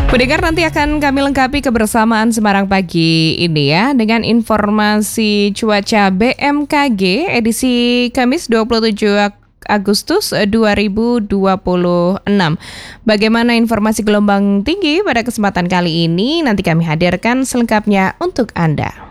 Pendengar, nanti akan kami lengkapi kebersamaan Semarang pagi ini ya dengan informasi cuaca BMKG edisi Kamis 27 Agustus 2026. Bagaimana informasi gelombang tinggi pada kesempatan kali ini? Nanti kami hadirkan selengkapnya untuk Anda.